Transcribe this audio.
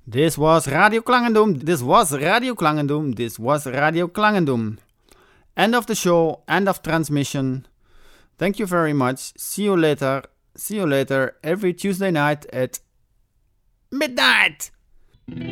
This was Radio Klangendoom. This was Radio Klangendoom. This was Radio Klangendoom. End of the show. End of transmission. Thank you very much. See you later. See you later every Tuesday night at midnight.